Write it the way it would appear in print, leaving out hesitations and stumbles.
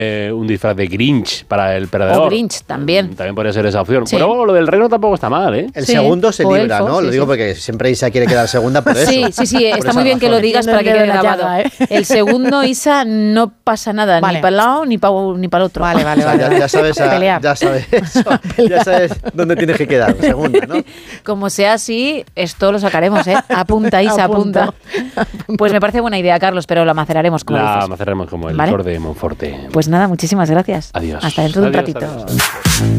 un disfraz de Grinch para el perdedor. O Grinch también. También podría ser esa opción. Sí. Pero bueno, lo del reno tampoco está mal, ¿eh? El segundo se o libra, elfo, ¿no? sí, Lo digo sí. porque siempre Isa quiere quedar segunda por eso. Sí, Por está esa muy bien que lo razón. digas Tiene para que el quede dedo en la grabado. llaga, ¿eh? El segundo, Isa, no pasa nada, Vale. ni para el lado ni para el otro. Vale, O sea, ya sabes, Pelear. ya sabes eso, ya sabes dónde tienes que quedar, segunda, ¿no? Como sea así, esto lo sacaremos, ¿eh? Apunta, Isa, Apunto. apunta. Pues me parece buena idea, Carlos, pero la maceraremos, como La dices. maceraremos como el Vale. Tor de Monforte. Pues nada, muchísimas gracias. Adiós. Hasta dentro de un Adiós, ratito. adiós.